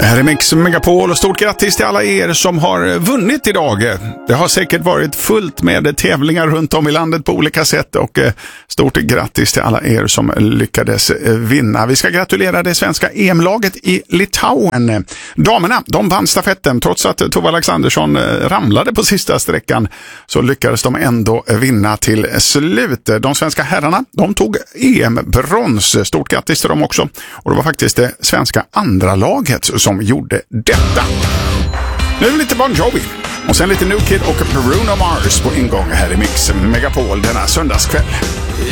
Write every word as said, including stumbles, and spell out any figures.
Här är Mix Megapol och stort grattis till alla er som har vunnit idag. Det har säkert varit fullt med tävlingar runt om i landet på olika sätt och stort grattis till alla er som lyckades vinna. Vi ska gratulera det svenska E M-laget i Litauen. Damerna, de vann stafetten trots att Tove Alexandersson ramlade på sista sträckan, så lyckades de ändå vinna till slut. De svenska herrarna, de tog E M-brons. Stort grattis till dem också. Och det var faktiskt det svenska andra laget som gjorde detta. Nu är det lite Bon Jovi och sen lite New Kid och Bruno Mars på ingång här i Mix Megapol denna söndagskväll.